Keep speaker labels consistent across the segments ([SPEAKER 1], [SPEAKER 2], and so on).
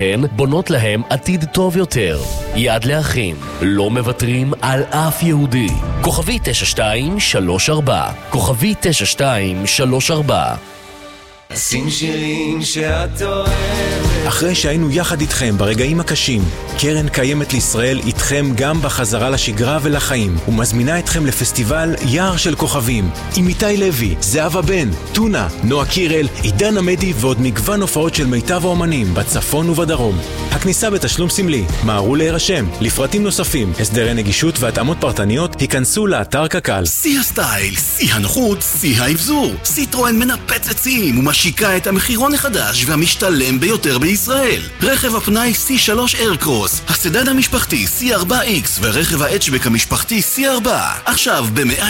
[SPEAKER 1] שלהן בונות להם עתיד טוב יותר. יד לאחים, לא מוותרים על אף יהודי. כוכבי 9234, כוכבי 9234.
[SPEAKER 2] שים שירים שאת אוהבת.
[SPEAKER 3] אחרי שהיינו יחד איתכם ברגעים הקשים, קרן קיימת לישראל איתכם גם בחזרה לשגרה ולחיים, ומזמינה אתכם לפסטיבל יער של כוכבים, עם איתי לוי, זהבה בן, טונה, נועה קירל, עידן עמדי ועוד מגוון הופעות של מיטב האומנים בצפון ובדרום. הכניסה בתשלום סמלי, מהרו להירשם. לפרטים נוספים, הסדרי נגישות והתאמות פרטניות, היכנסו לאתר קק"ל.
[SPEAKER 4] שיא הסטייל, שיא הנוחות, שיא האבזור. סיטרואן מנפץ עצים ומשיקה את המחירון החדש והמשתלם ביותר בישראל. רכב הפנאי C3 Aircross, הסדן המשפחתי C4X ורכב ההאצ'בק המשפחתי C4. עכשיו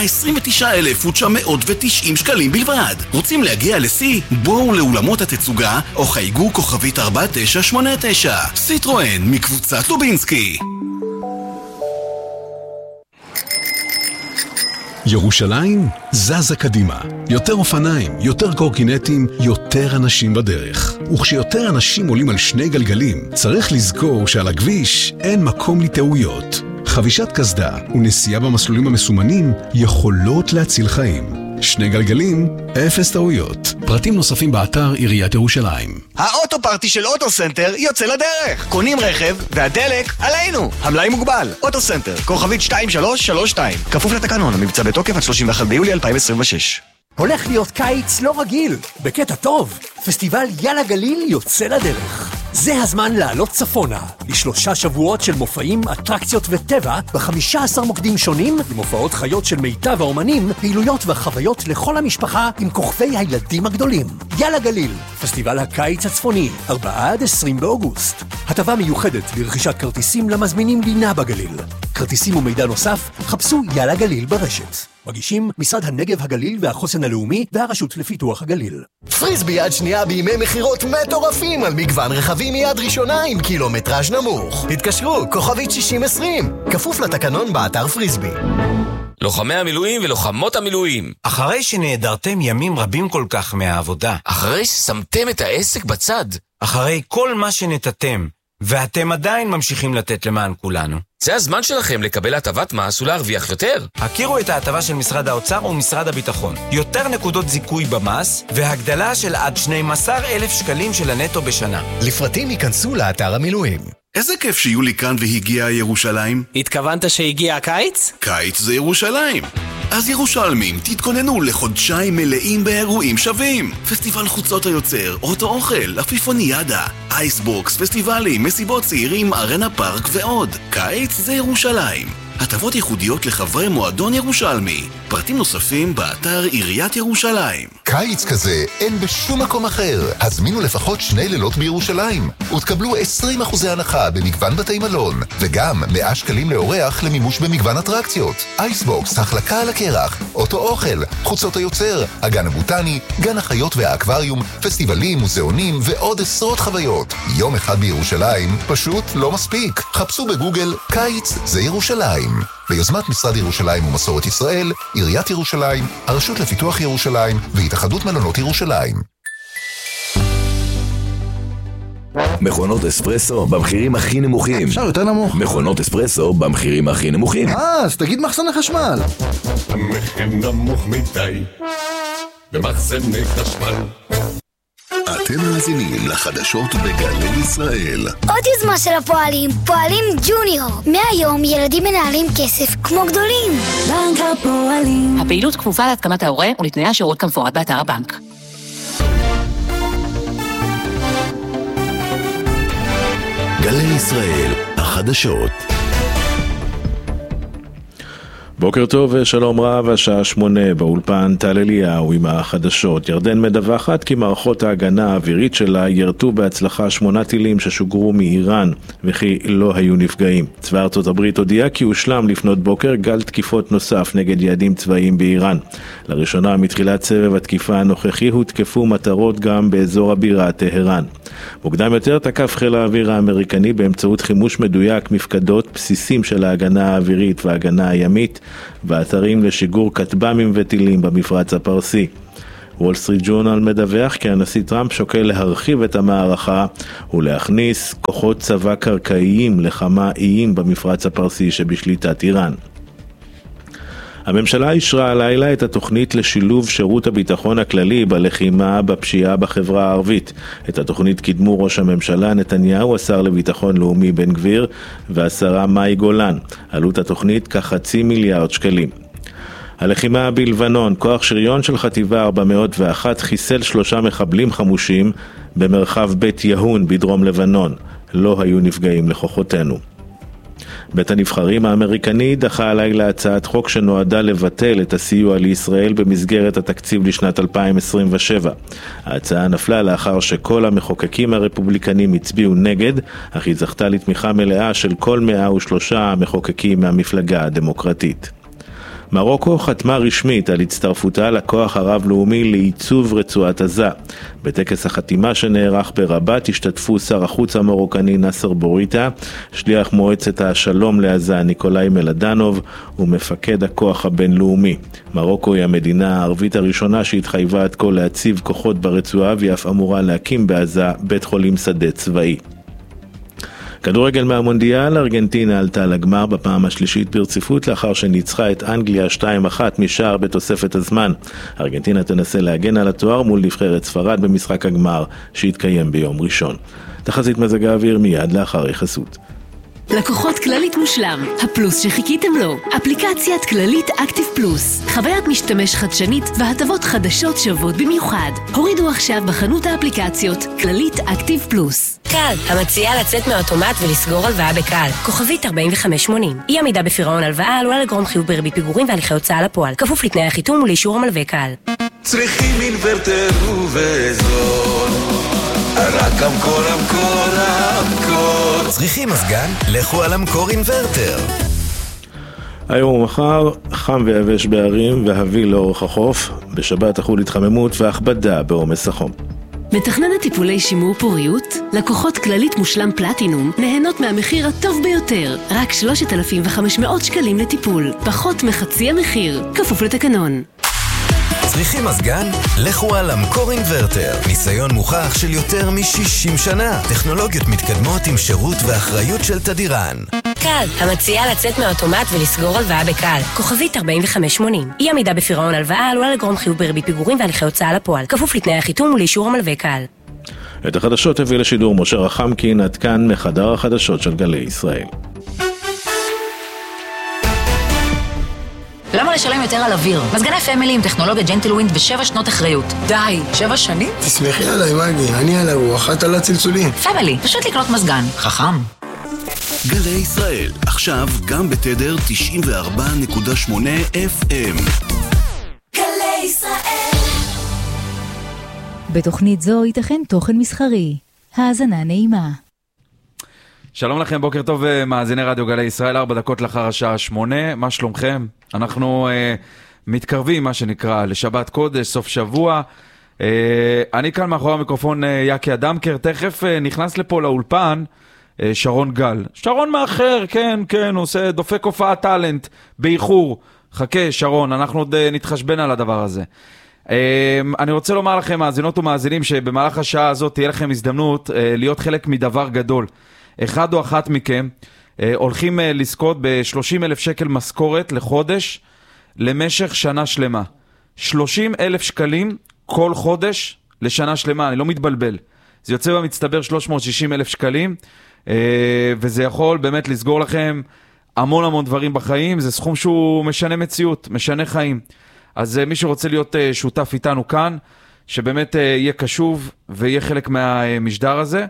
[SPEAKER 4] ב-129,990 שקלים בלבד. רוצים להגיע לשיא? בואו לאולמות התצוגה או חייגו כוכבית 4989. סיטרואן מקבוצת לובינסקי.
[SPEAKER 5] ירושלים זזה קדימה. יותר אופניים, יותר קורקינטים, יותר אנשים בדרך. וכשיותר אנשים עולים על שני גלגלים, צריך לזכור שעל הכביש אין מקום לטעויות. חבישת קסדה ונסיעה במסלולים המסומנים יכולות להציל חיים. שני גלגלים, אפס טעויות. פרטים נוספים באתר עיריית ירושלים.
[SPEAKER 6] האוטו פארטי של אוטו סנטר יוצא לדרך. קונים רכב והדלק עלינו. המלאי מוגבל. אוטו סנטר, כוכבית 2332. כפוף לתקנון, המבצע בתוקף עד 31 ביולי 2026.
[SPEAKER 7] הולך להיות קיץ לא רגיל, בקטע טוב. פסטיבל יאללה גליל יוצא לדרך. זה הזמן לעלות צפונה, ל3 שבועות של מופעים, אטרקציות וטבע, ב15 מוקדים שונים, עם הופעות חיות של מיטב האומנים, פעילויות וחוויות לכל המשפחה עם כוכבי הילדים הגדולים. יאללה גליל, פסטיבל הקיץ הצפוני, 4 עד 20 באוגוסט. הטבה מיוחדת לרכישת כרטיסים למזמינים לינה בגליל. כרטיסים ומידע נוסף, חפשו יאללה גליל ברשת. מגישים משרד הנגב הגליל והחוסן הלאומי והרשות לפיתוח הגליל.
[SPEAKER 8] פריסבי יד שנייה בימי מחירות מטורפים על מגוון רכבים מיד ראשונה עם קילומטראז' נמוך. התקשרו, כוכבית 6020. כפוף לתקנון באתר פריסבי.
[SPEAKER 9] לוחמי המילואים ולוחמות המילואים.
[SPEAKER 10] אחרי שנעדרתם ימים רבים כל כך מהעבודה.
[SPEAKER 9] אחרי ששמתם את העסק בצד.
[SPEAKER 10] אחרי כל מה שנתתם, ואתם עדיין ממשיכים לתת למען כולנו.
[SPEAKER 9] זה הזמן שלכם לקבל הטבת מס ולהרוויח יותר.
[SPEAKER 10] הכירו את ההטבה של משרד האוצר ומשרד הביטחון. יותר נקודות זיכוי במס, והגדלה של עד 12,000 שקלים של הנטו בשנה.
[SPEAKER 8] לפרטים ייכנסו לאתר המילואים.
[SPEAKER 4] איזה כיף שיולי כאן והגיעה ירושלים.
[SPEAKER 11] התכוונת שהגיע הקיץ?
[SPEAKER 4] קיץ זה ירושלים. אז ירושלמים, תתכוננו לחודשיים מלאים באירועים שווים. פסטיבל חוצות היוצר, אוטו אוכל, אפיפוניאדה, אייסבוקס, פסטיבלים, מסיבות צעירים, ארנה פארק ועוד. קיץ זה ירושלים. הטבות ייחודיות לחברי מועדון ירושלמי. פרטים נוספים באתר עיריית ירושלים.
[SPEAKER 12] קיץ כזה אין בשום מקום אחר. הזמינו לפחות 2 לילות בירושלים ותקבלו 20% הנחה במגוון בתי מלון, וגם 100 שקלים לאורח למימוש במגוון אטרקציות. אייסבוקס, החלקה על הקרח, אוטו אוכל, חוצות היוצר, הגן הבוטני, גן החיות והאקווריום, פסטיבלים, מוזיאונים ועוד עשרות חוויות. יום אחד בירושלים פשוט לא מספיק. חפשו בגוגל קיץ זה ירושלים. ביוזמת משרד ירושלים ומסורת ישראל, עיריית ירושלים, הרשות לפיתוח ירושלים והתאחדות מלונות ירושלים.
[SPEAKER 13] מכונות אספרסו במחירים הכי נמוכים.
[SPEAKER 14] אפשר יותר נמוך.
[SPEAKER 13] מכונות אספרסו במחירים הכי נמוכים.
[SPEAKER 14] אז תגיד מחסני חשמל.
[SPEAKER 2] המחיר נמוך מדי במחסני חשמל.
[SPEAKER 5] אתם מאזינים לחדשות בגלי ישראל.
[SPEAKER 15] עוד יוזמה של הפועלים, פועלים ג'וניור. מהיום ילדים מנהלים כסף כמו גדולים.
[SPEAKER 16] בנק הפועלים. הפעילות כפופה להתקמת ההורה ולתנאי השירות כמפורט באתר הבנק.
[SPEAKER 5] גלי ישראל, החדשות.
[SPEAKER 17] בוקר טוב ושלום רב, השעה 8 באולפן טל אליהו עם החדשות. ירדן מדווחת כי מערכות ההגנה האווירית שלה ירתו בהצלחה 8 טילים ששוגרו מאיראן וכי לא היו נפגעים. צבא ארצות הברית הודיע כי הושלם לפנות בוקר גל תקיפות נוסף נגד יעדים צבאיים באיראן. לראשונה מתחילת סבב התקיפה הנוכחי הותקפו מטרות גם באזור הבירה טהרן. מוקדם יותר תקף חיל האוויר האמריקני באמצעות חימוש מדויק מפקדות בסיסים של ההגנה האווירית וההגנה הימית ואתרים לשיגור כטב"מים וטילים במפרץ הפרסי. וול סטריט ג'ורנל מדווח כי הנשיא טראמפ שוקל להרחיב את המערכה ולהכניס כוחות צבא קרקעיים לכמה איים במפרץ הפרסי שבשליטת איראן. הממשלה אישרה הלילה את התוכנית לשילוב שירות הביטחון הכללי בלחימה בפשיעה בחברה הערבית. את התוכנית קידמו ראש הממשלה נתניהו, השר לביטחון לאומי בן גביר והשרה מאי גולן. עלות התוכנית כ500 מיליארד שקלים. הלחימה בלבנון, כוח שריון של חטיבה 401 חיסל 3 מחבלים חמושים במרחב בית יהון בדרום לבנון. לא היו נפגעים לכוחותינו. בית הנבחרים האמריקני דחה הלילה הצעת חוק שנועדה לבטל את הסיוע לישראל במסגרת התקציב לשנת 2027. ההצעה נפלה לאחר שכל המחוקקים הרפובליקנים הצביעו נגד, אך היא זכתה לתמיכה מלאה של כל 103 המחוקקים מהמפלגה הדמוקרטית. מרוקו חתמה רשמית על הצטרפותה לכוח הרב-לאומי לעיצוב רצועת עזה. בטקס החתימה שנערך ברבת השתתפו שר החוץ המרוקני נאסר בוריטה, שליח מועצת השלום לעזה ניקולאי מלדנוב ומפקד הכוח הבינלאומי. מרוקו היא המדינה הערבית הראשונה שהתחייבה עד כה להציב כוחות ברצועה, והיא אף אמורה להקים בעזה בית חולים שדה צבאי. כדורגל מהמונדיאל, ארגנטינה עלתה לגמר בפעם השלישית ברציפות לאחר שניצחה את אנגליה 2-1 משער בתוספת הזמן. ארגנטינה תנסה להגן על התואר מול נבחרת ספרד במשחק הגמר שהתקיים ביום ראשון. תחזית מזג האוויר מיד לאחר חסות.
[SPEAKER 18] לקוחות כללית מושלם, הפלוס שחיכיתם לו. אפליקציית כללית אקטיב פלוס, חוויית משתמש חדשנית והטבות חדשות שוות במיוחד. הורידו עכשיו בחנות האפליקציות כללית אקטיב פלוס.
[SPEAKER 19] קל, המציעה לצאת מהאוטומט ולסגור הלוואה בקל. כוכבית 4580. אי עמידה בפירעון הלוואה עלולה לגרום חיוב בריבית פיגורים והליכי הוצאה לפועל. כפוף לתנאי החיתום ולאישור המלווה קל.
[SPEAKER 2] צריכים אינוורטר ובזול, רק המקור.
[SPEAKER 8] צריכים מזגן? לכו על המקור אינוורטר.
[SPEAKER 17] היום ומחר חם ויבש בערים והביא לאורך החוף. בשבת תחול התחממות והכבדה בעומס החום.
[SPEAKER 18] מתכננת טיפולי שימור פוריות? לקוחות כללית מושלם פלטינום נהנות מהמחיר הטוב ביותר, רק 3,500 שקלים לטיפול, פחות מחצי המחיר, כפוף לתקנון.
[SPEAKER 8] צריכים מזגן? לכו על המקור אינוורטר. ניסיון מוכח של יותר מ-60 שנה. טכנולוגיות מתקדמות עם שירות ואחריות של תדירן.
[SPEAKER 19] קל, המציעה לצאת מהאוטומט ולסגור הלוואה בקל. כוכבית 4580. אי עמידה בפירעון הלוואה עלולה לגרום חיוב בריבית פיגורים והליכי הוצאה לפועל. כפוף לתנאי החיתום ולאישור המלווה קל.
[SPEAKER 17] את החדשות הביא לשידור משה רחמקין, עד כאן מחדר החדשות של גלי ישראל.
[SPEAKER 16] למה לשלם יותר על אוויר? מזגני פמילי עם טכנולוגיה ג'נטלווינד ו7 שנות אחריות. די, 7 שנים?
[SPEAKER 20] תסמכי עליי, מגי, אני על הרוח, את על הצלצולים.
[SPEAKER 16] פמילי, פשוט לקנות מזגן. חכם.
[SPEAKER 4] גלי ישראל, עכשיו גם בתדר 94.8 FM.
[SPEAKER 18] גלי ישראל.
[SPEAKER 21] בתוכנית זו ייתכן תוכן מסחרי. האזנה נעימה.
[SPEAKER 22] שלום לכם, בוקר טוב, מאזיני רדיו גלי ישראל, 4 דקות לאחר השעה 8, מה שלומכם? אנחנו מתקרבים, מה שנקרא, לשבת קודש, סוף שבוע. אני כאן מאחורי המיקרופון יקי אדמקר, תכף נכנס לפה לאולפן שרון גל. שרון מאחר, כן, הוא עושה דופק הופעת טלנט, באיחור. חכה, שרון, אנחנו עוד נתחשבן על הדבר הזה. אני רוצה לומר לכם, מאזינות ומאזינים, שבמהלך השעה הזאת תהיה לכם הזדמנות להיות חלק מדבר גדול. אחד או אחת מכם הולכים לזכות ב-30,000 שקל משכורת לחודש למשך שנה שלמה. 30,000 שקלים כל חודש לשנה שלמה, אני לא מתבלבל. זה יוצא במצטבר 360,000 שקלים, וזה יכול באמת לסגור לכם המון דברים בחיים. זה סכום שהוא משנה מציאות, משנה חיים. אז מי שרוצה להיות שותף איתנו כאן, שבאמת יהיה קשוב ויהיה חלק מהמשדר הזה.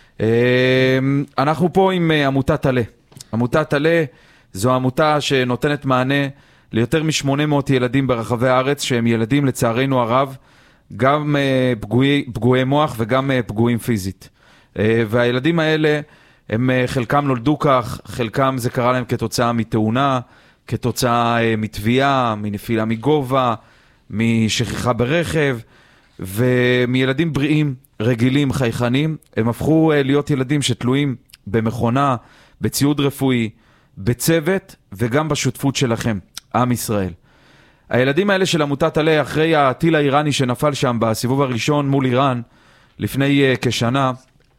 [SPEAKER 22] אנחנו פה עם עמותת עלה. עמותת עלה זו עמותה שנותנת מענה ליותר מ-800 ילדים ברחבי הארץ, שהם ילדים לצערנו הרב, גם פגועי מוח וגם פגועים פיזית. והילדים האלה, הם חלקם נולדו כך, חלקם זה קרה להם כתוצאה מתאונה, כתוצאה מתביעה, מנפילה מגובה, משכחה ברכב, ומילדים בריאים, רגילים, חייכנים, הם הפכו להיות ילדים שתלויים במכונה, בציוד רפואי, בצוות וגם בשותפות שלכם, עם ישראל. הילדים האלה של עמותת עלה, אחרי הטיל האיראני שנפל שם בסיבוב הראשון מול איראן, לפני כשנה,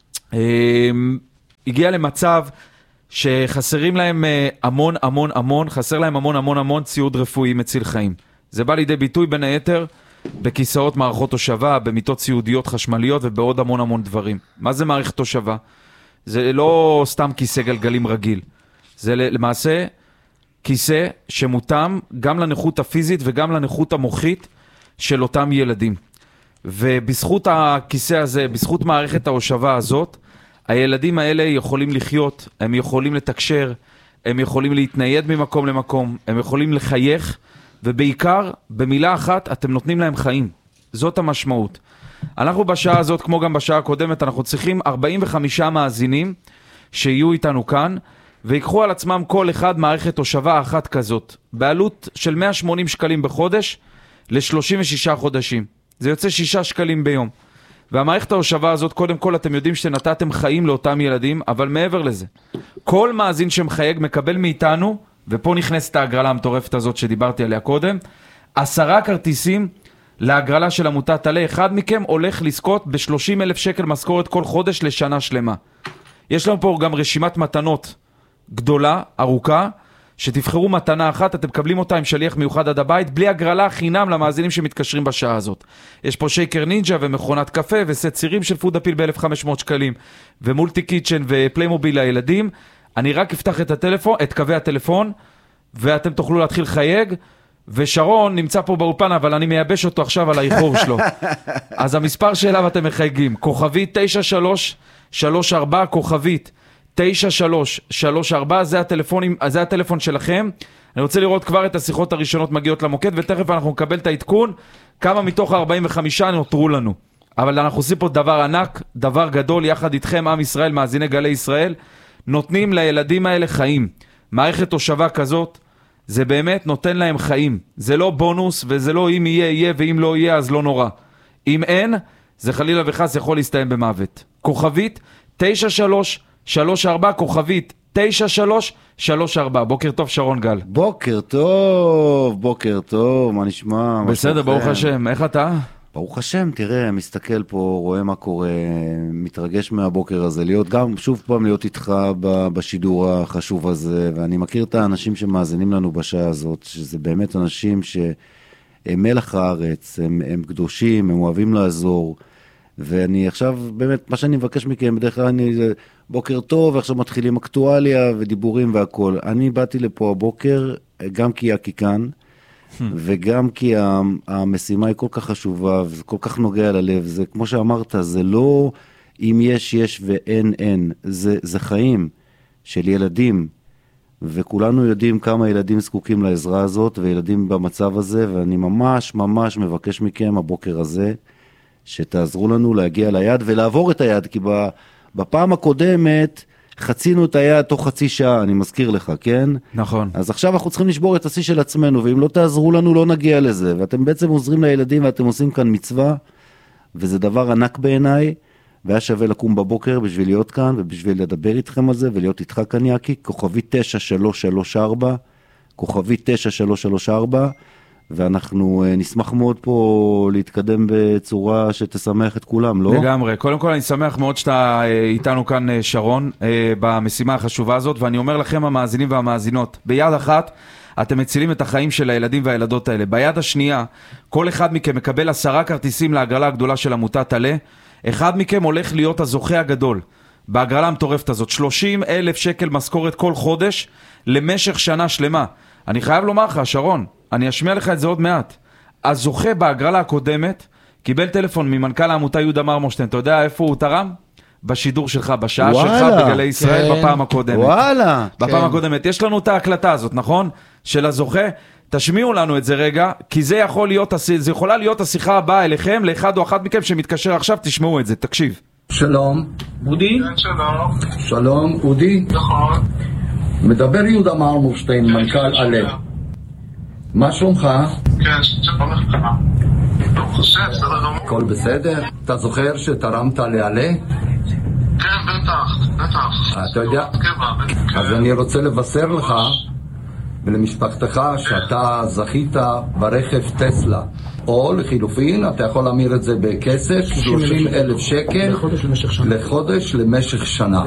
[SPEAKER 22] הגיע למצב שחסרים להם חסר להם המון ציוד רפואי מציל חיים. זה בא לידי ביטוי בין היתר בכיסאות מערכות תושבה, במיטות ציודיות חשמליות ובעוד המון דברים. מה זה מערכת תושבה? זה לא סתם כיסא גלגלים רגיל. זה למעשה כיסא שמותאם גם לנכות הפיזית וגם לנכות המוחית של אותם ילדים. ובזכות הכיסא הזה, בזכות מערכת ההושבה הזאת, הילדים האלה יכולים לחיות, הם יכולים לתקשר, הם יכולים להתנייד ממקום למקום, הם יכולים לחייך, ובעיקר, במילה אחת, אתם נותנים להם חיים. זאת המשמעות. אנחנו בשעה הזאת, כמו גם בשעה הקודמת, אנחנו צריכים 45 מאזינים שיהיו איתנו כאן, ויקחו על עצמם כל אחד מערכת הושבה אחת כזאת, בעלות של 180 שקלים בחודש, ל-36 חודשים. זה יוצא 6 שקלים ביום. והמערכת ההושבה הזאת, קודם כל אתם יודעים שנתתם חיים לאותם ילדים, אבל מעבר לזה, כל מאזין שמחייג מקבל מאיתנו, ופה נכנסת ההגרלה המטורפת הזאת שדיברתי עליה קודם, 10 כרטיסים להגרלה של עמותת עלה. אחד מכם הולך לזכות ב-30,000 שקל משכורת כל חודש לשנה שלמה. יש לנו פה גם רשימת מתנות גדולה, ארוכה, שתבחרו מתנה אחת, אתם מקבלים אותה עם שליח מיוחד עד הבית, בלי הגרלה חינם למאזינים שמתקשרים בשעה הזאת. יש פה שייקר נינג'ה ומכונת קפה וסט צירים של פוד אפיל ב-1,500 שקלים, ומולטי קיצ'ן ופליימוביל לילדים. אני רק אפתח את קווי הטלפון, ואתם תוכלו להתחיל חייג, ושרון נמצא פה באולפן, אבל אני מייבש אותו עכשיו על האיחור שלו. אז המספר שאליו אתם מחייגים, כוכבית 9334, כוכבית 9334, זה הטלפון שלכם. אני רוצה לראות כבר את השיחות הראשונות מגיעות למוקד, ותכף אנחנו נקבל את העדכון, כמה מתוך ה-45 נותרו לנו. אבל אנחנו עושים פה דבר ענק, דבר גדול, יחד איתכם, עם ישראל, מאזיני גלי ישראל, נותנים לילדים האלה חיים. מערכת תושבה כזאת, זה באמת נותן להם חיים. זה לא בונוס, וזה לא אם יהיה, ואם לא יהיה, אז לא נורא. אם אין, זה חלילה וחס יכול להסתיים במוות. כוכבית 9334, כוכבית 9334. בוקר טוב, שרון גל.
[SPEAKER 1] בוקר טוב, מה נשמע?
[SPEAKER 22] בסדר, ברוך השם. איך אתה?
[SPEAKER 1] ברוך השם, תראה, מסתכל פה, רואה מה קורה, מתרגש מהבוקר הזה, להיות גם, שוב פעם להיות איתך בשידור החשוב הזה, ואני מכיר את האנשים שמאזינים לנו בשעה הזאת, שזה באמת אנשים שהם מלח הארץ, הם קדושים, הם אוהבים לעזור, ואני עכשיו, באמת, מה שאני מבקש מכם, בדרך כלל בוקר טוב, ועכשיו מתחילים אקטואליה ודיבורים והכל. אני באתי לפה הבוקר, גם כי כאן, וגם כי המשימה היא כל כך חשובה, וזה כל כך נוגע ללב, זה כמו שאמרת, זה לא אם יש ואין, זה חיים של ילדים, וכולנו יודעים כמה ילדים זקוקים לעזרה הזאת, וילדים במצב הזה, ואני ממש מבקש מכם הבוקר הזה, שתעזרו לנו להגיע ליד ולעבור את היד, כי בפעם הקודמת, חצינו את היד תוך חצי שעה, אני מזכיר לך, כן?
[SPEAKER 22] נכון.
[SPEAKER 1] אז עכשיו אנחנו צריכים לשבור את השיא של עצמנו, ואם לא תעזרו לנו, לא נגיע לזה. ואתם בעצם עוזרים לילדים, ואתם עושים כאן מצווה, וזה דבר ענק בעיניי, והיה שווה לקום בבוקר בשביל להיות כאן, ובשביל לדבר איתכם על זה, ולהיות איתך כאן יעקי, כוכבית 9334, כוכבית 9334, ואנחנו נשמח מאוד פה להתקדם בצורה שתשמח את כולם, לא?
[SPEAKER 22] לגמרי. קודם כל אני שמח מאוד שאתה איתנו כאן, שרון, במשימה החשובה הזאת, ואני אומר לכם המאזינים והמאזינות, ביד אחת אתם מצילים את החיים של הילדים והילדות האלה. ביד השנייה, כל אחד מכם מקבל 10 כרטיסים להגרלה הגדולה של עמותת עלה. אחד מכם הולך להיות הזוכה הגדול בהגרלה המטורפת הזאת. 30,000 שקל משכורת כל חודש למשך שנה שלמה. אני חייב לומר לך, שרון, אני אשמיע לך את זה עוד מעט. הזוכה בהגרלה הקודמת קיבל טלפון ממנכ"ל העמותה יהודה מרמושטיין. אתה יודע איפה הוא תרם? בשידור שלך, בשעה שלך בגלי ישראל, כן. בפעם הקודמת. בפעם הקודמת. יש לנו את ההקלטה הזאת, נכון? של הזוכה. תשמיעו לנו את זה רגע, כי זה יכולה להיות השיחה הבאה אליכם, לאחד או אחת מכם שמתקשר עכשיו, תשמעו את זה, תקשיב.
[SPEAKER 3] שלום, אודי?
[SPEAKER 23] כן, שלום.
[SPEAKER 3] שלום, אודי?
[SPEAKER 23] נכון.
[SPEAKER 3] מדבר יהודה מרמושטיין, מנכ"ל עלה. מה שלומך?
[SPEAKER 23] כן, שלום לך. ברוך השם, בסדר גמור.
[SPEAKER 3] הכל בסדר? אתה זוכר שתרמת לעלה?
[SPEAKER 23] כן, בטח.
[SPEAKER 3] אתה יודע? אז אני רוצה לבשר לך, ולמשפחתך שאתה זכית ברכב טסלה. או לחילופין, אתה יכול להמיר את זה בכסף, 30,000 שקל לחודש למשך שנה.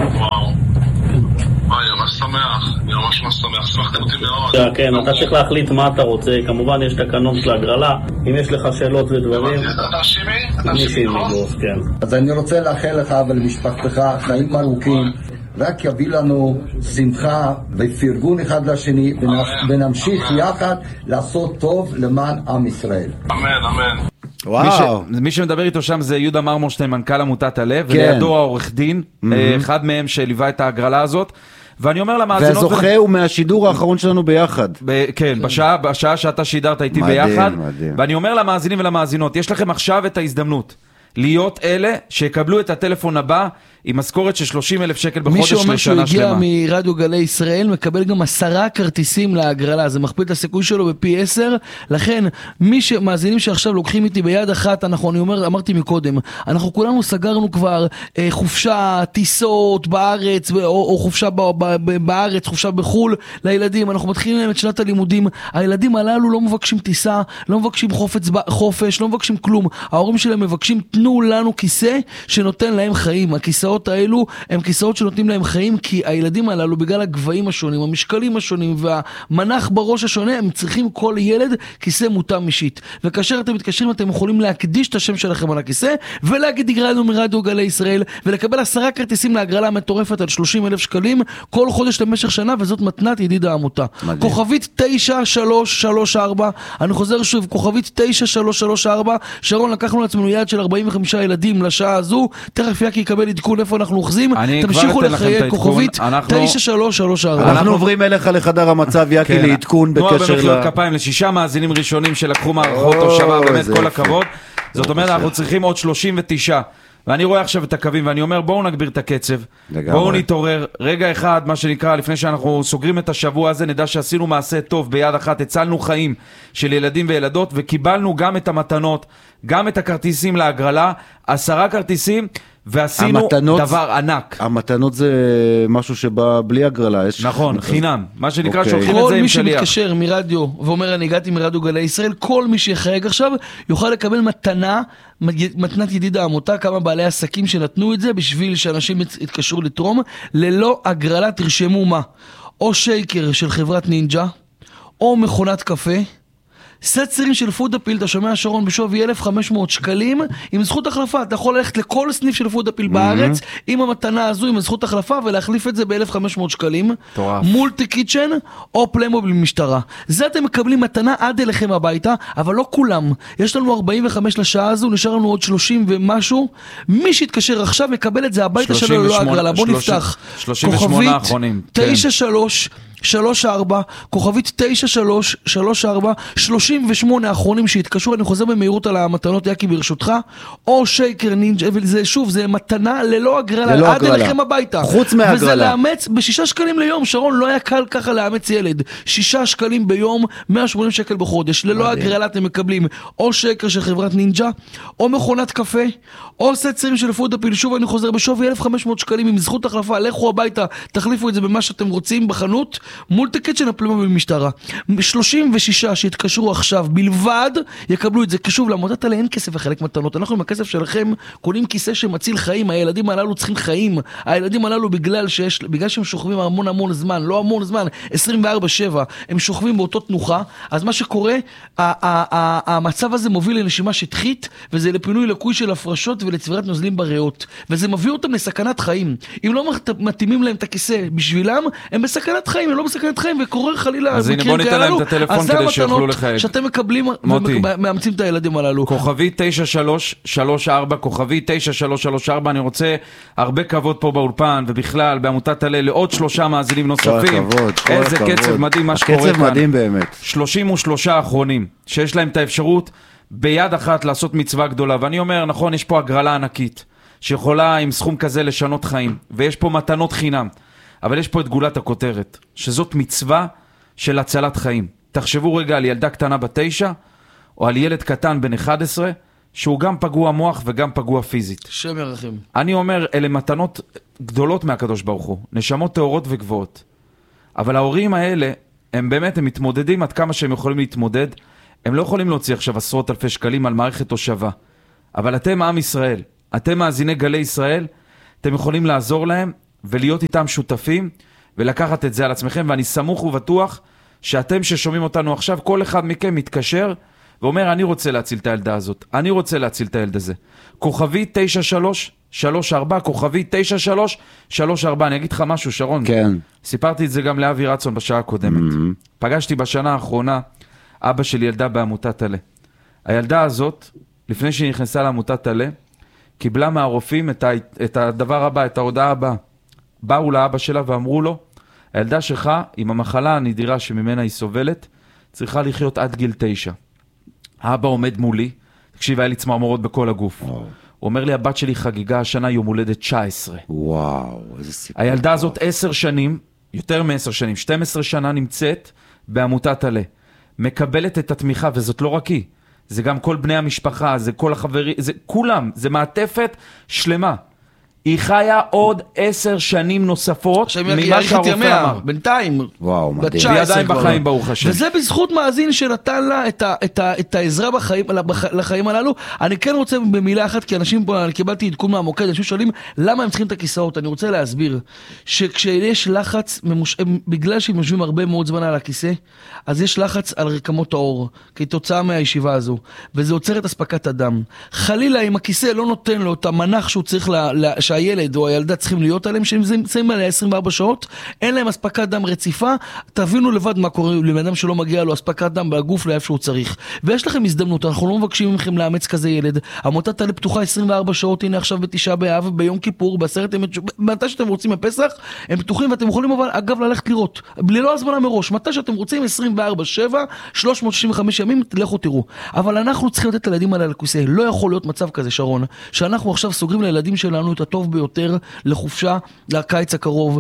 [SPEAKER 23] אני ממש שמח, אני ממש שמח, שמחתם אותי מאוד.
[SPEAKER 6] כן, אתה צריך להחליט מה אתה רוצה, כמובן יש תקנון של הגרלה, אם יש לך שאלות ודברים...
[SPEAKER 23] אתה שימי,
[SPEAKER 6] כן.
[SPEAKER 3] אז אני רוצה לאחל לך ולמשפחתך חיים ארוכים, רק יביא לנו שמחה ופרגון אחד לשני, ונמשיך יחד לעשות טוב למען עם ישראל.
[SPEAKER 23] אמן, אמן.
[SPEAKER 22] וואו. מי שמדבר איתו שם זה יהודה מרמורשטיין, מנכ"ל עמותת הלב, ולידו העורך דין, אחד מהם שליווה את ההגרלה הזאת. ואני אומר למאזינות...
[SPEAKER 1] והזוכה הוא מהשידור האחרון שלנו ביחד.
[SPEAKER 22] כן, בשעה שאתה שידרת איתי ביחד. ואני אומר למאזינים ולמאזינות, יש לכם עכשיו את ההזדמנות להיות אלה שיקבלו את הטלפון הבא עם משכורת של 30,000 שקל בחודש לשנה שלמה.
[SPEAKER 7] מי שאומר שהוא הגיע מרדיו גלי ישראל מקבל גם 10 כרטיסים להגרלה, זה מכפיל את הסיכוי שלו בפי 10, לכן מי שמאזינים שעכשיו לוקחים איתי ביד אחת, אמרתי מקודם, אנחנו כולנו סגרנו כבר חופשה, טיסות בארץ, או חופשה בארץ, חופשה בחול לילדים, אנחנו מתחילים להם את שנת הלימודים, הילדים הללו לא מבקשים טיסה, לא מבקשים חופש, לא מבקשים כלום, ההורים שלהם מבקשים, תנו לנו כיסא שנותן להם חיים, הכיסאות האלו הם כיסאות שנותנים להם חיים, כי הילדים הללו בגלל הגבהים השונים, המשקלים השונים והמנח בראש השונה, הם צריכים כל ילד כיסא מותאם אישית. וכאשר אתם מתקשרים אתם יכולים להקדיש את השם שלכם על הכיסא ולהגיד הגרלנו מרדיו גלי ישראל ולקבל 10 כרטיסים להגרלה מטורפת על 30,000 שקלים כל חודש למשך שנה, וזאת מתנת ידיד העמותה. כוכבית 9334, אני חוזר שוב, כוכבית 9334. שרון, לקחנו לעצמנו יעד של 45 ילדים לשעה הזו, תכף יקי יקבל עדכון איפה אנחנו אוחזים, תמשיכו לחייג, כוכבית 9334.
[SPEAKER 1] אנחנו עוברים אליך לחדר המצב, יקי, לעדכון בקשר
[SPEAKER 22] תנועה במחיאות כפיים ל6 מאזינים ראשונים שלקחו מערכות הושבה, באמת כל הכבוד. זאת אומרת, אנחנו צריכים עוד 39, ואני רואה עכשיו את הקווים ואני אומר בואו נגביר את הקצב, בואו נתעורר רגע אחד, מה שנקרא, לפני שאנחנו סוגרים את השבוע הזה, נדע שעשינו מעשה טוב ביד אחת, הצלנו חיים של ילדים וילדות, וקיבלנו גם את המתנות, גם את הכרטיסים להגרלה, 10 כרטיסים, ועשינו דבר ענק.
[SPEAKER 1] המתנות זה משהו שבא בלי הגרלה.
[SPEAKER 22] נכון, חינם. מה שנקרא שולחים את זה עם שליח.
[SPEAKER 7] כל מי שמתקשר מרדיו ואומר אני הגעתי מרדיו גלי ישראל, כל מי שיחייג עכשיו יוכל לקבל מתנת ידיד העמותה, כמה בעלי עסקים שנתנו את זה בשביל שאנשים יתקשרו לתרום, ללא הגרלה. תרשמו מה? או שייקר של חברת נינג'ה, או מכונת קפה, סט סירים של פודאפיל, אתה שומע שרון, בשווי 1,500 שקלים, עם זכות החלפה. אתה יכול ללכת לכל סניף של פודאפיל בארץ, עם המתנה הזו, עם זכות החלפה, ולהחליף את זה ב-1,500 שקלים. מולטי קיצ'ן, או פליימוביל משטרה. זה אתם מקבלים מתנה עד אליכם הביתה, אבל לא כולם. יש לנו 45 לשעה הזו, נשאר לנו עוד 30 ומשהו. מי שיתקשר עכשיו יקבל את זה הביתה שלו ללא הגרלה. בוא נפתח.
[SPEAKER 22] 38 האחרונים.
[SPEAKER 7] 9334, כוכבית 9334, 38 האחרונים שהתקשרו, אני חוזר במהירות על המתנות יקי ברשותך, או שייקר נינג'ה, וזה שוב, זה מתנה ללא הגרלה, עד אליכם הביתה.
[SPEAKER 1] חוץ מהגרלה.
[SPEAKER 7] וזה לאמץ ב6 שקלים ליום, שרון, לא היה קל ככה לאמץ ילד. 6 שקלים ביום, 180 שקל בחודש, ללא הגרלה אתם מקבלים, או שייקר של חברת נינג'ה, או מכונת קפה, או סט סירים של פודאפיל, שוב אני חוזר בשווי 1,500 שקלים עם זכות החלפה, לכו הביתה, תחליפו את זה במה שאתם רוצים בחנות, מולטי קיצ'ן הפליימוביל משטרה. 36 שהתקשרו עכשיו בלבד יקבלו את זה. כשוב, לעמותת עליה אין כסף וחלק מתנות, אנחנו עם הכסף שלכם קונים כיסא שמציל חיים. הילדים הללו צריכים חיים, הילדים הללו בגלל שהם שוכבים המון זמן, לא המון זמן, 24/7 הם שוכבים באותו תנוחה, אז מה שקורה, המצב הזה מוביל לנשימה שטחית, וזה לפינוי לקוי של הפרשות ולצבירת נוזלים בריאות, וזה מביא אותם לסכנת חיים. אם לא מתאימים להם את הכיסא בשבילם, הם בסכנת חיים, הם לא בסכנת חיים, וקורא חלילה
[SPEAKER 22] אז הנה בוא ניתן להם את הטלפון כדי שיוכלו לחייג.
[SPEAKER 7] שאתם מקבלים ומאמצים את הילדים הללו.
[SPEAKER 22] כוכבי 9334, כוכבי 9334, אני רוצה הרבה כבוד פה באולפן ובכלל בעמותת הלל לעוד 3 מאזינים נוספים. איזה קצב מדהים מה שקורה כאן.
[SPEAKER 1] קצב מדהים באמת.
[SPEAKER 22] 33 האחרונים שיש להם את האפשרות ביד אחת לעשות מצווה גדולה, ואני אומר נכון, יש פה הגרלה ענקית שיכולה עם סכום כזה לשנות חיים, ויש פה מתנות חינם, אבל יש פה את גולת הכותרת, שזאת מצווה של הצלת חיים. תחשבו רגע על ילדה קטנה ב9, או על ילד קטן בן 11, שהוא גם פגוע מוח וגם פגוע פיזית.
[SPEAKER 7] שם ירחם.
[SPEAKER 22] אני אומר, אלה מתנות גדולות מהקדוש ברוך הוא, נשמות טהורות וגבוהות. אבל ההורים האלה, הם באמת, הם מתמודדים עד כמה שהם יכולים להתמודד. הם לא יכולים להוציא עכשיו עשרות אלפי שקלים על מערכת תושבה. אבל אתם עם ישראל, אתם מאזיני גלי ישראל, אתם יכולים לעזור להם ולהיות איתם שותפים ולקחת את זה על עצמכם, ואני סמוך ובטוח שאתם ששומעים אותנו עכשיו, כל אחד מכם מתקשר ואומר, אני רוצה להציל את הילדה הזאת, אני רוצה להציל את הילד הזה. כוכבי 9334, כוכבי 9334, אני אגיד לך משהו, שרון.
[SPEAKER 1] כן.
[SPEAKER 22] סיפרתי את זה גם לאבי רצון בשעה הקודמת. פגשתי בשנה האחרונה, אבא שלי ילדה בעמותת עלה. הילדה הזאת, לפני שהיא נכנסה לעמותת עלה, קיבלה מהרופאים את הדבר הבא, את ההודעה הבאה. באו לאבא שלה ואמרו לו, הילדה שלך, עם המחלה הנדירה שממנה היא סובלת, צריכה לחיות עד גיל 9. האבא עומד מולי, תקשיב, היה לי צמרמורות בכל הגוף. הוא אומר לי, הבת שלי חגיגה השנה יום הולדת 19.
[SPEAKER 1] וואו, איזה סיפור.
[SPEAKER 22] הילדה הזאת 10 שנים, יותר מ10 שנים, 12 שנה נמצאת בעמותת עלה. מקבלת את התמיכה, וזאת לא רק היא. זה גם כל בני המשפחה, זה כל החברים, זה כולם, זה מעטפת שלמה. היא חיה עוד 10 שנים נוספות ממה שהרופא אמר.
[SPEAKER 7] בינתיים.
[SPEAKER 1] וואו, מדהים.
[SPEAKER 22] והיא עדיין בחיים, ברוך השם.
[SPEAKER 7] וזה בזכות מאזין שנתן לה את העזרה לחיים הללו. אני כן רוצה במילה אחת, כי אנשים פה, אני קיבלתי עדכון מהמוקד, אנשים שואלים למה הם צריכים את הכיסאות. אני רוצה להסביר שכשיש לחץ, בגלל שהם יושבים הרבה מאוד זמן על הכיסא, אז יש לחץ על רקמות האור, כתוצאה מהישיבה הזו, וזה עוצר את הספקת הדם. חלילה, אם הכיסא לא נותן לו את המנח שהוא צריך שהילד או הילדה צריכים להיות עליהם, שהם נמצאים עליה 24 שעות, אין להם הספקת דם רציפה, תבינו לבד מה קורה לבן שלא מגיע לו הספקת דם בגוף לאיפה שהוא צריך. ויש לכם הזדמנות, אנחנו לא מבקשים מכם לאמץ כזה ילד. עמותת עלה פתוחה 24 שעות, הנה עכשיו בתשעה באב, ביום כיפור, בעשרת ימי, מתי שאתם רוצים בפסח, הם פתוחים ואתם יכולים אבל אגב ללכת לראות. בלי לא הזמנה מראש, מתי שאתם רוצים 24/7, 365 ימים, לכו תראו. אבל אנחנו צריכים לתת לילדים האלה לכיסא. לא יכול להיות מצב כזה, שרון, שאנחנו עכשיו סוגרים לילדים שלנו את הטוב ביותר לחופשה, לקיץ הקרוב,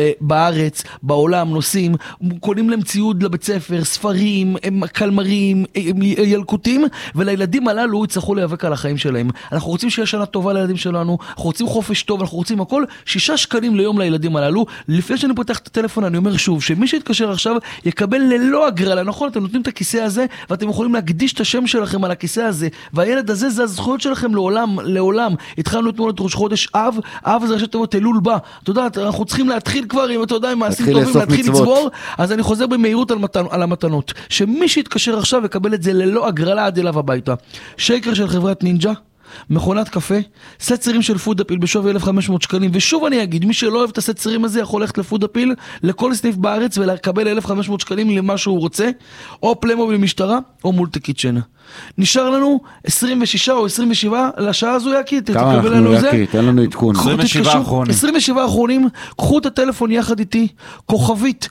[SPEAKER 7] בארץ, בעולם, נוסעים, קונים להם ציוד לבית ספר, ספרים, קלמרים, ילקוטים, ולילדים הללו יצטרכו להיאבק על החיים שלהם. אנחנו רוצים שיהיה שנה טובה לילדים שלנו, אנחנו רוצים חופש טוב, אנחנו רוצים הכל, 6 שקלים ליום לילדים הללו. לפני שאני פותח את הטלפון, אני אומר שוב, שמי שיתקשר עכשיו יקבל ללא הגרלה. נכון, אתם נותנים את הכיסא הזה, ואתם יכולים להקדיש את השם שלכם על הכיסא הזה, והילד הזה זה הזכויות שלכם לעולם. התחלנו אתמול את ראש חודש אב זה ראשי תיבות אלול בא. אתה יודע, אנחנו צריכים להתחיל כבר, אם אתה יודע, עם מעשים טובים, להתחיל לצבור. אז אני חוזר במהירות על המתנות. שמי שיתקשר עכשיו יקבל את זה ללא הגרלה עד אליו הביתה. שייקר של חברת נינג'ה, מכונת קפה, סט צירים של פוד אפיל בשווי 1,500 שקלים, ושוב אני אגיד, מי שלא אוהב את הסט צירים הזה יכול ללכת לפוד אפיל לכל סניף בארץ ולקבל 1,500 שקלים למה שהוא רוצה, או פליימוביל משטרה או מולטי קיצ'ן. נשאר לנו 26 או 27 לשעה הזו, יקי,
[SPEAKER 1] כמה אנחנו, יקי? תן לנו עדכון.
[SPEAKER 22] 27
[SPEAKER 7] אחרונים, קחו את הטלפון יחד איתי, כוכבית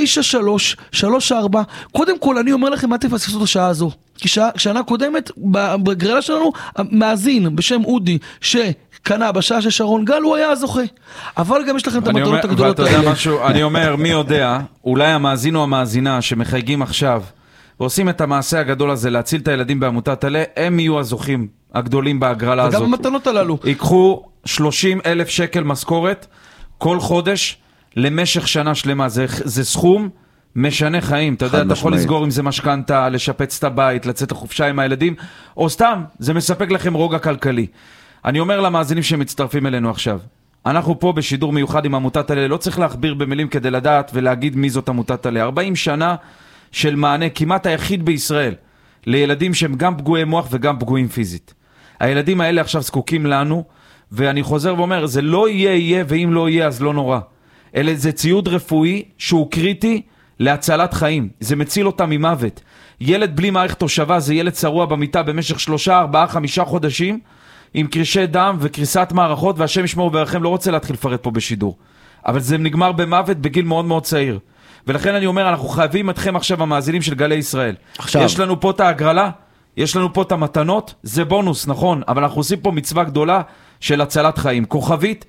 [SPEAKER 7] 9334. קודם כל אני אומר לכם מה תפספסו את השעה הזו, כי שנה קודמת בגרלה שלנו מאזין בשם אודי שקנה בשעה של שרון גל, הוא היה הזוכה. אבל גם יש לכם את המטרות הגדולות האלה.
[SPEAKER 22] אני אומר, מי יודע, אולי המאזין או המאזינה שמחייגים עכשיו ועושים את המעשה הגדול הזה להציל את הילדים בעמותת עלה, הם יהיו הזוכים הגדולים בהגרלה הזאת.
[SPEAKER 7] וגם המתנות הללו.
[SPEAKER 22] ייקחו 30,000 שקל משכורת כל חודש למשך שנה שלמה. זה סכום משנה חיים. אתה יודע, אתה יכול לסגור עם זה משכנתה, לשפץ את הבית, לצאת לחופשה עם הילדים, או סתם, זה מספק לכם רוגע כלכלי. אני אומר למאזינים שמצטרפים אלינו עכשיו, אנחנו פה בשידור מיוחד עם עמותת עלה, לא צריך להכביר במילים כדי לדעת ולהגיד מי זאת עמותת עלה. 40 שנה של מענה, כמעט היחיד בישראל, לילדים שהם גם פגועי מוח וגם פגועים פיזית. הילדים האלה עכשיו זקוקים לנו, ואני חוזר ואומר, זה לא יהיה, ואם לא יהיה אז לא נורא. זה ציוד רפואי שהוא קריטי להצלת חיים. זה מציל אותם ממוות. ילד בלי מערכת תושבה זה ילד צרוע במיטה במשך 3, 4, 5 חודשים, עם קרישי דם וקריסת מערכות, והשם ישמור וירחם, לא רוצה להתחיל לפרט פה בשידור. אבל זה נגמר במוות בגיל מאוד מאוד צעיר. ולכן אני אומר, אנחנו חייבים אתכם עכשיו המאזינים של גלי ישראל. עכשיו. יש לנו פה את ההגרלה, יש לנו פה את המתנות, זה בונוס, נכון, אבל אנחנו עושים פה מצווה גדולה של הצלת חיים. כוכבית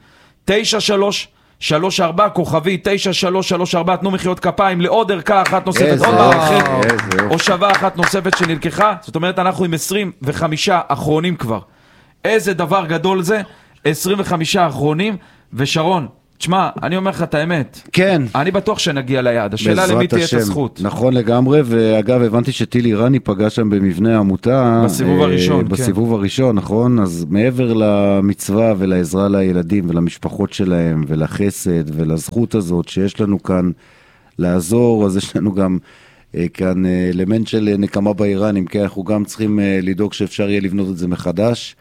[SPEAKER 22] 9334, כוכבית 9334, תנו מחיאות כפיים לעוד ערכה אחת נוספת, עוד מערכת, או שווה אחת נוספת שנלקחה. זאת אומרת, אנחנו עם 25 אחרונים כבר. איזה דבר גדול זה, 25 אחרונים, ושרון, תשמע, אני אומר לך את האמת.
[SPEAKER 1] כן.
[SPEAKER 22] אני בטוח שנגיע ליעד. השאלה למי תהיה את הזכות.
[SPEAKER 1] נכון לגמרי, ואגב, הבנתי שטיל איראני פגע שם במבנה העמותה.
[SPEAKER 22] בסיבוב הראשון, כן.
[SPEAKER 1] בסיבוב הראשון, נכון? אז מעבר למצווה ולעזרה לילדים ולמשפחות שלהם ולחסד ולזכות הזאת שיש לנו כאן לעזור, אז יש לנו גם כאן אלמנט של נקמה באיראנים, כי אנחנו גם צריכים לדאוג שאפשר יהיה לבנות את זה מחדש.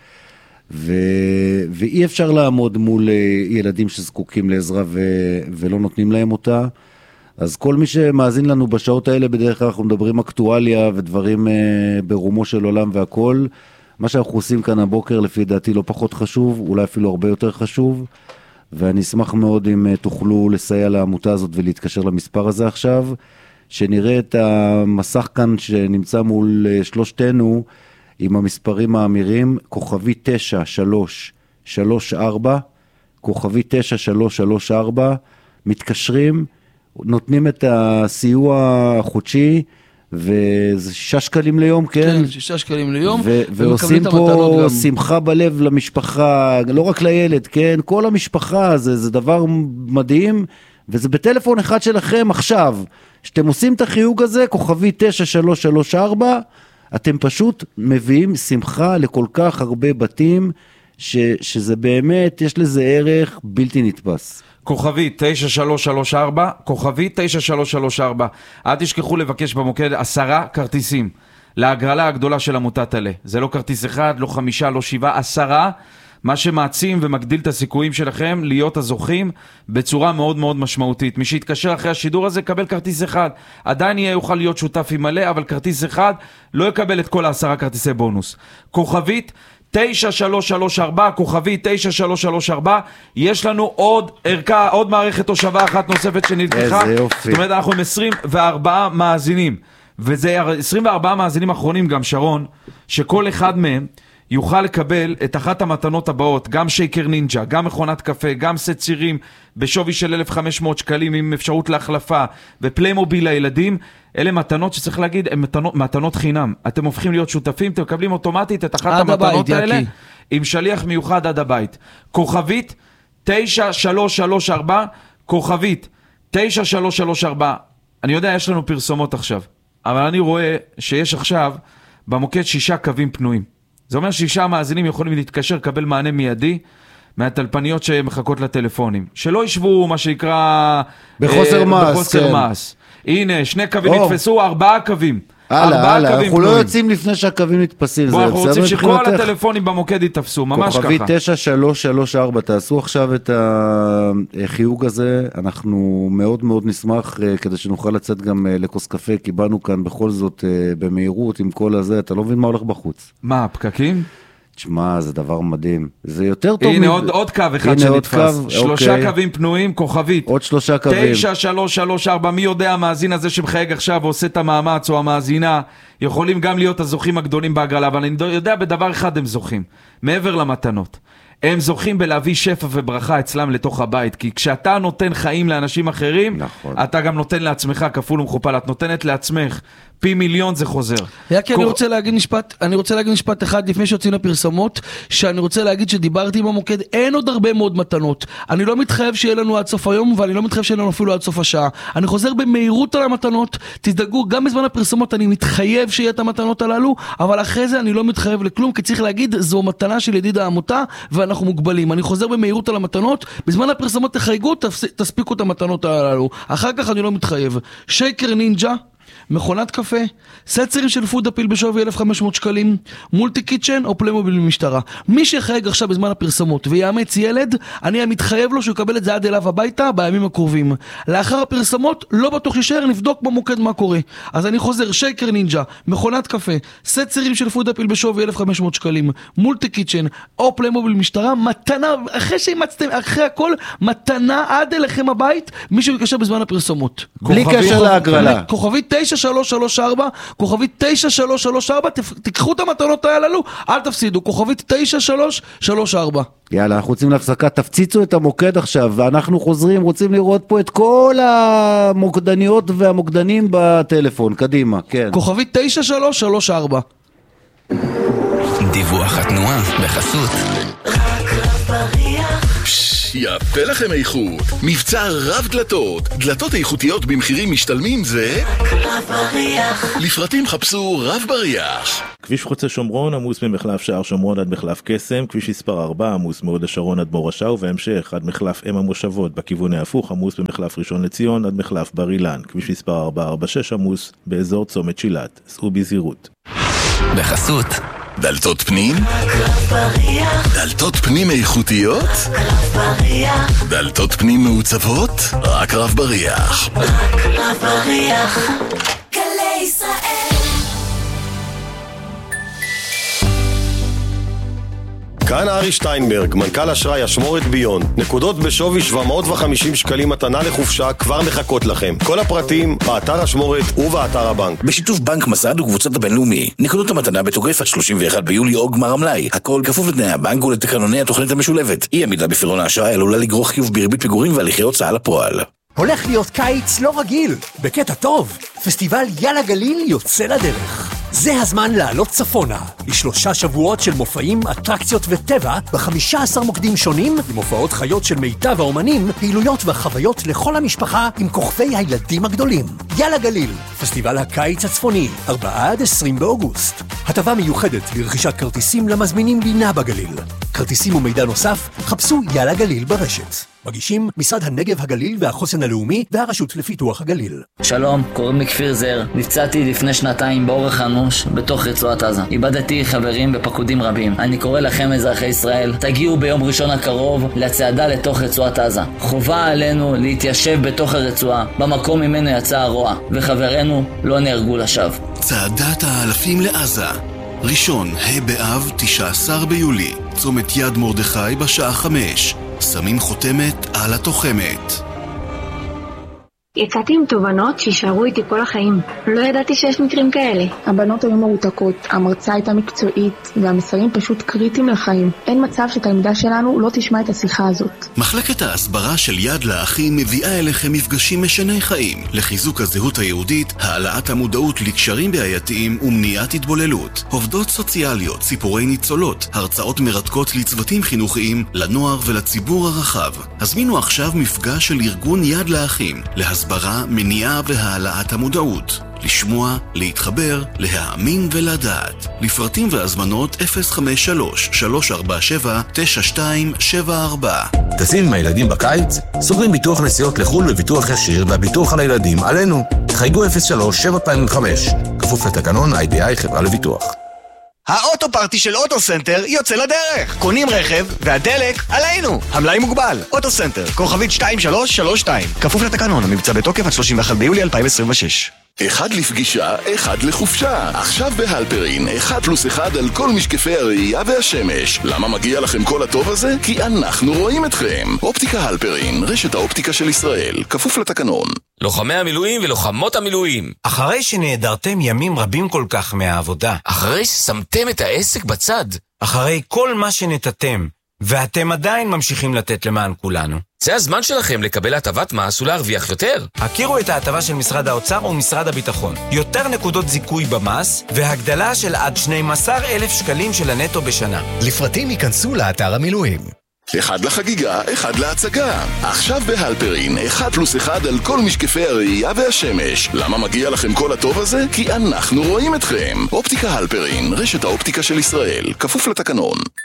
[SPEAKER 1] ואי אפשר לעמוד מול ילדים שזקוקים לעזרה ולא נותנים להם אותה. אז כל מי שמאזין לנו בשעות האלה, בדרך כלל אנחנו מדברים אקטואליה ודברים ברומו של עולם והכל. מה שאנחנו עושים כאן הבוקר לפי דעתי לא פחות חשוב, אולי אפילו הרבה יותר חשוב, ואני אשמח מאוד אם תוכלו לסייע לעמותה הזאת ולהתקשר למספר הזה עכשיו, שנראה את המסך כאן שנמצא מול שלושתנו, עם המספרים האמירים, כוכבי 9334, כוכבי 9334, מתקשרים, נותנים את הסיוע החודשי, וזה 6 שקלים ליום, כן?
[SPEAKER 7] כן, 6 שקלים ליום.
[SPEAKER 1] ועושים פה שמחה בלב למשפחה, לא רק לילד, כן? כל המשפחה, זה דבר מדהים, וזה בטלפון אחד שלכם עכשיו. שאתם עושים את החיוג הזה, כוכבי 9334, אתם פשוט מביאים שמחה לכל כך הרבה בתים, שזה באמת, יש לזה ערך בלתי נתפס.
[SPEAKER 22] כוכבי 9334, כוכבי 9334. אל תשכחו לבקש במוקד 10 כרטיסים להגרלה הגדולה של עמותת עלה. זה לא כרטיס אחד, לא 5, לא 7, 10, מה שמעצים ומגדיל את הסיכויים שלכם להיות הזוכים בצורה מאוד מאוד משמעותית. מי שיתקשר אחרי השידור הזה יקבל כרטיס אחד. עדיין יוכל להיות שותף עם מלא, אבל כרטיס אחד לא יקבל את כל 10 כרטיסי בונוס. כוכבית 9334, כוכבית 9334, יש לנו עוד ערכה, עוד מערכת תושבה אחת נוספת שנלקחה.
[SPEAKER 1] איזה יופי.
[SPEAKER 22] זאת אומרת, אנחנו עם 24 מאזינים, וזה 24 מאזינים אחרונים גם, שרון, שכל אחד מהם יוכל לקבל את אחת המתנות הבאות, גם שייקר נינג'ה, גם מכונת קפה, גם סט צירים בשווי של 1,500 שקלים עם אפשרות להחלפה, ופליימוביל לילדים. אלה מתנות שצריך להגיד, הן מתנות חינם. אתם הופכים להיות שותפים, אתם מקבלים אוטומטית את אחת המתנות האלה, עם שליח מיוחד עד הבית. כוכבית 9334, כוכבית 9334. אני יודע, יש לנו פרסומות עכשיו, אבל אני רואה שיש עכשיו במוקד 6 קווים פנויים. זה אומר 6 מאזינים יכולים להתקשר, קבל מענה מיידי מהטלפניות שמחכות לטלפונים. שלא ישבו מה שנקרא
[SPEAKER 1] בחוסר מס.
[SPEAKER 22] בחוסר מס. הנה, 2 קווים נתפסו, 4 קווים.
[SPEAKER 1] 4 קווים אנחנו לא יוצאים לפני שהקווים נתפסים.
[SPEAKER 22] אנחנו רוצים שכל הטלפונים במוקד יתפסו, ממש ככה.
[SPEAKER 1] כוכבי 9334, תעשו עכשיו את החיוג הזה, אנחנו מאוד מאוד נשמח כדי שנוכל לצאת גם לכוס קפה, כי באנו כאן בכל זאת במהירות עם כל הזה, אתה לא מבין מה הולך בחוץ.
[SPEAKER 22] מה, פקקים?
[SPEAKER 1] תשמע, זה דבר מדהים. זה יותר טוב.
[SPEAKER 22] הנה עוד קו אחד שנתפס. 3 קווים פנויים, כוכבית.
[SPEAKER 1] עוד 3 קווים.
[SPEAKER 22] 9334, מי יודע, המאזין הזה שמחייג עכשיו ועושה את המאמץ, או המאזינה, יכולים גם להיות הזוכים הגדולים בהגרלה, אבל אני יודע בדבר אחד הם זוכים, מעבר למתנות. הם זוכים בלהביא שפע וברכה אצלם לתוך הבית, כי כשאתה נותן חיים לאנשים אחרים, נכון. אתה גם נותן לעצמך כפול ומכופל, את נותנת לעצמך פי מיליון, זה חוזר.
[SPEAKER 7] אני רוצה להגיד משפט אחד לפני שיוצאים לפרסומות, שאני רוצה להגיד שדיברתי עם המוקד, אין עוד הרבה מאוד מתנות. אני לא מתחייב שיהיה לנו עד סוף היום, ואני לא מתחייב שיהיה לנו אפילו עד סוף השעה. אני חוזר במהירות על המתנות, תדאגו, גם בזמן הפרסומות אני מתחייב שיהיה את המתנות הללו, אבל אחרי זה אני לא מתחייב לכלום, כי צריך להגיד, זו מתנה של ידיד העמותה, ואנחנו מוגבלים. אני חוזר במהירות על המתנות, בזמן הפרסומות תחייגו, תספיקו את המתנות הללו. אחר כך אני לא מתחייב. שייקר נינג'ה, מכונת קפה, סט צירים של פוד אפיל בשווי 1,500 שקלים, מולטי קיצ'ן או פליימוביל במשטרה. מי שיחייג עכשיו בזמן הפרסומות ויאמץ ילד, אני מתחייב לו שהוא יקבל את זה עד אליו הביתה בימים הקרובים. לאחר הפרסומות לא בטוח שישאר, נבדוק במוקד מה קורה. אז אני חוזר, שייקר נינג'ה, מכונת קפה, סט צירים של פוד אפיל בשווי 1,500 שקלים, מולטי קיצ'ן או פליימוביל במשטרה, מתנה, אחרי שהמצתם, אחרי הכל, מתנה עד אליכם הבית, מי שמתקשר בזמן הפרסומות.
[SPEAKER 1] בלי קשר להגרלה.
[SPEAKER 7] כוכבית 9334, כוכבית 9334, תיקחו את המתנות הללו, אל תפסידו, כוכבית 9334.
[SPEAKER 1] יאללה, אנחנו רוצים להפסקה, תפציצו את המוקד עכשיו, ואנחנו חוזרים, רוצים לראות פה את כל המוקדניות והמוקדנים בטלפון, קדימה, כן.
[SPEAKER 7] כוכבית 9334.
[SPEAKER 9] דיווח התנועה בחסות. רק רב בריח.
[SPEAKER 4] יפה לכם איכות. מבצע רב דלתות. דלתות איכותיות במחירים משתלמים זה רב בריח. לפרטים חפשו רב בריח.
[SPEAKER 17] כביש חוצה שומרון עמוס ממחלף שער שומרון עד מחלף קסם, כביש מספר 4 עמוס מהוד השרון עד מורשה, ובהמשך עד מחלף אם המושבות בכיוון ההפוך עמוס במחלף ראשון לציון עד מחלף בר אילן, כביש מספר 446 עמוס באזור צומת שילת. סעו בזהירות.
[SPEAKER 4] בחסות דלתות פנים, דלתות פנים איכותיות, דלתות פנים מעוצבות, רק רב בריח.
[SPEAKER 9] גלי ישראל.
[SPEAKER 10] כאן ארי שטיינברג, מנכ"ל אשראי אשמורת ביון. נקודות בשווי 750 שקלים מתנה לחופשה כבר מחכות לכם. כל הפרטים באתר אשמורת ובאתר הבנק.
[SPEAKER 4] בשיתוף בנק מסד וקבוצות הבינלאומי. נקודות המתנה בתוקף עד 31 ביולי או גמר המלאי. הכל כפוף לתנאי הבנק ולתקנוני התוכנית המשולבת. אי עמידה בפירעון האשראי עלולה לגרור חיוב בריבית פיגורים והליכי הוצאה לפועל.
[SPEAKER 11] הולך להיות קיץ לא רגיל, בקטע טוב. פסטיבל יאללה גליל יוצא לדרך. זה הזמן לעלות צפונה, ל3 שבועות של מופעים, אטרקציות וטבע, ב15 מוקדים שונים, למופעות חיות של מיטב האומנים, פעילויות וחוויות לכל המשפחה עם כוכבי הילדים הגדולים. יאללה גליל, פסטיבל הקיץ הצפוני, 4 עד 20 באוגוסט. הטבה מיוחדת לרכישת כרטיסים למזמינים לינה בגליל. כרטיסים ומידע נוסף, חפשו יאללה גליל ברשת. מגישים משרד הנגב הגליל והחוסן הלאומי והרשות לפיתוח הגליל.
[SPEAKER 24] שלום, קוראים לי כפיר זר. נפצעתי לפני 2 באורח אנוש בתוך רצועת עזה. איבדתי חברים בפקודים רבים. אני קורא לכם אזרחי ישראל, תגיעו ביום ראשון הקרוב לצעדה לתוך רצועת עזה. חובה עלינו להתיישב בתוך הרצועה, במקום ממנו יצא הרוע, וחברינו לא נהרגו לשווא.
[SPEAKER 4] צעדת האלפים לעזה. ראשון, ה' באב, 19 ביולי. צומת יד מרדכי בשעה 5. שמים חותמת על התוחמת.
[SPEAKER 25] יצאתי עם תובנות שישארו איתי כל החיים. לא ידעתי שיש מקרים כאלה.
[SPEAKER 26] הבנות היו מרותקות, המרצה הייתה מקצועית, והמסרים פשוט קריטיים לחיים. אין מצב שתלמידה שלנו לא תשמע את השיחה הזאת.
[SPEAKER 4] מחלקת ההסברה של יד לאחים מביאה אליכם מפגשים משני חיים, לחיזוק הזהות היהודית, העלאת המודעות לקשרים בעייתיים ומניעת התבוללות. עובדות סוציאליות, סיפורי ניצולות, הרצאות מרתקות לצוותים חינוכיים, לנוער ולציבור הרחב. הזמינו עכשיו מפגש של ארגון יד לאחים, הסברה, מניעה והעלאת המודעות. לשמוע, להתחבר, להאמין ולדעת. לפרטים והזמנות 053-347-9274.
[SPEAKER 27] טסים עם הילדים בקיץ? סוגרים ביטוח נסיעות לחול בביטוח ישיר והביטוח על הילדים עלינו. חייגו 03-725. כפוף לתקנון IDI חברה לביטוח.
[SPEAKER 28] האוטו פארטי של אוטו סנטר יוצא לדרך. קונים רכב והדלק עלינו. המלאי מוגבל. אוטו סנטר, כוכבית 2332. כפוף לתקנון, המבצע בתוקף עד 31 ביולי 2026.
[SPEAKER 4] 1 לפגישה, 1 לחופשה. עכשיו בהלפרין, 1+1 על כל משקפי הראייה והשמש. למה מגיע לכם כל הטוב הזה? כי אנחנו רואים אתכם. אופטיקה הלפרין, רשת האופטיקה של ישראל. כפוף לתקנון.
[SPEAKER 29] לוחמי המילואים ולוחמות המילואים.
[SPEAKER 30] אחרי שנעדרתם ימים רבים כל כך מהעבודה.
[SPEAKER 29] אחרי ששמתם את העסק בצד.
[SPEAKER 30] אחרי כל מה שנתתם, ואתם עדיין ממשיכים לתת למען כולנו.
[SPEAKER 29] זה הזמן שלכם לקבל הטבת מס ולהרוויח יותר.
[SPEAKER 30] הכירו את ההטבה של משרד האוצר ומשרד הביטחון. יותר נקודות זיכוי במס, והגדלה של עד 12,000 שקלים של הנטו בשנה.
[SPEAKER 8] לפרטים ייכנסו לאתר המילואים.
[SPEAKER 4] 1 לחגיגה, 1 להצגה. עכשיו בהלפרין, 1+1 על כל משקפי הראייה והשמש. למה מגיע לכם כל הטוב הזה? כי אנחנו רואים אתכם. אופטיקה הלפרין, רשת האופטיקה של ישראל. כפוף לתקנון.